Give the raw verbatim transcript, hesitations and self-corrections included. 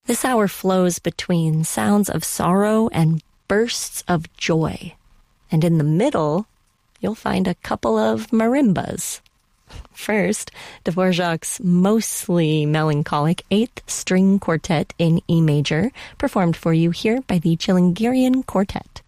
This hour flows between sounds of sorrow and bursts of joy. And in the middle, you'll find a couple of marimbas. First, Dvorak's mostly melancholic eighth string quartet in E major, performed for you here by the Chilingirian Quartet.